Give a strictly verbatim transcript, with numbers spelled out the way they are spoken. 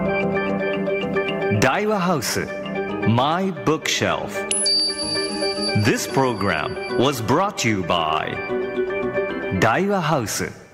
大和ハウス My Bookshelf. This program was brought to you by 大和ハウス